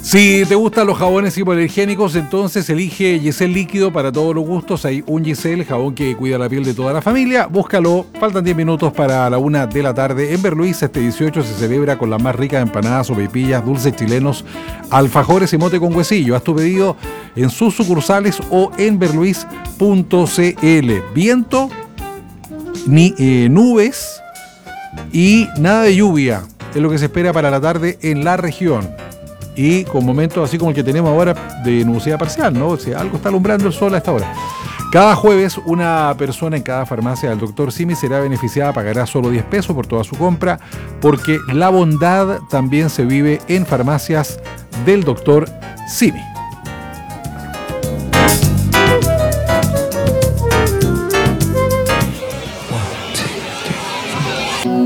Si te gustan los jabones hipoalergénicos, entonces elige Giselle Líquido para todos los gustos. Hay un Giselle, jabón que cuida la piel de toda la familia. Búscalo. Faltan 10 minutos para la 1 de la tarde. En Berluís, este 18 se celebra con las más ricas empanadas, sopaipillas, dulces chilenos, alfajores y mote con huesillo. Haz tu pedido en sus sucursales o en berluís.cl. Viento, ni nubes y nada de lluvia es lo que se espera para la tarde en la región. Y con momentos así como el que tenemos ahora de nubosidad parcial, ¿no? O sea, algo está alumbrando el sol a esta hora. Cada jueves, una persona en cada farmacia del Dr. Simi será beneficiada, pagará solo 10 pesos por toda su compra, porque la bondad también se vive en farmacias del Dr. Simi.